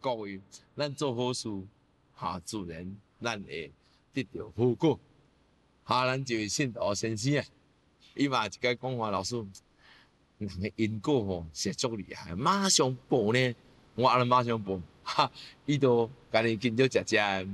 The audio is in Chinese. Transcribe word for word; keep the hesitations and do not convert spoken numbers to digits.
各位，咱做好事，哈，自然咱会得到好果。哈，咱就信徒先生啊，伊嘛一个讲话，老师，人的因果吼是足厉害，马上报呢，我阿拉马上报，哈，伊都家己今朝食食。